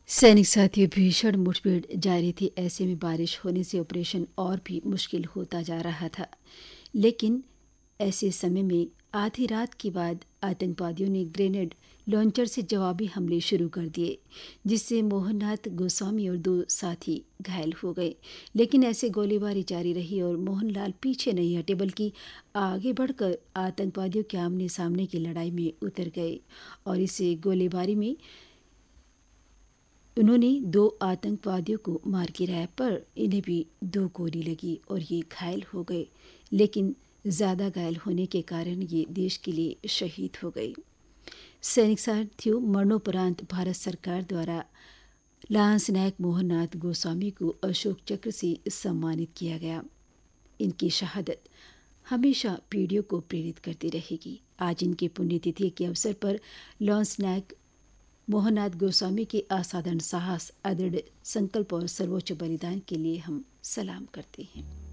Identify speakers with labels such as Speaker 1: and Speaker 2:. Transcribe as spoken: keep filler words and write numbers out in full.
Speaker 1: सैनिक साथियों, भीषण मुठभेड़ जारी थी। ऐसे में बारिश होने से ऑपरेशन और भी मुश्किल होता जा रहा था। लेकिन ऐसे समय में आधी रात के बाद आतंकवादियों ने ग्रेनेड लॉन्चर से जवाबी हमले शुरू कर दिए, जिससे मोहननाथ गोस्वामी और दो साथी घायल हो गए। लेकिन ऐसे गोलीबारी जारी रही और मोहनलाल पीछे नहीं हटे, बल्कि आगे बढ़कर आतंकवादियों के आमने सामने की लड़ाई में उतर गए। और इस गोलीबारी में उन्होंने दो आतंकवादियों को मार गिराया, पर इन्हें भी दो गोली लगी और ये घायल हो गए। लेकिन ज़्यादा घायल होने के कारण ये देश के लिए शहीद हो गए। सैनिक साथियों, मरणोपरांत भारत सरकार द्वारा लांस नायक मोहननाथ गोस्वामी को अशोक चक्र से सम्मानित किया गया। इनकी शहादत हमेशा पीढ़ियों को प्रेरित करती रहेगी। आज इनकी पुण्यतिथि के अवसर पर लांस नायक मोहननाथ गोस्वामी के असाधारण साहस, अदृढ़ संकल्प और सर्वोच्च बलिदान के लिए हम सलाम करते हैं।